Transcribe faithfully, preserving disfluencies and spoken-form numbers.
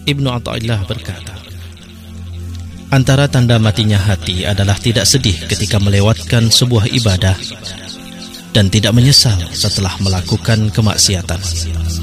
Ibnu Athaillah berkata, antara tanda matinya hati adalah tidak sedih ketika melewatkan sebuah ibadah dan tidak menyesal setelah melakukan kemaksiatan.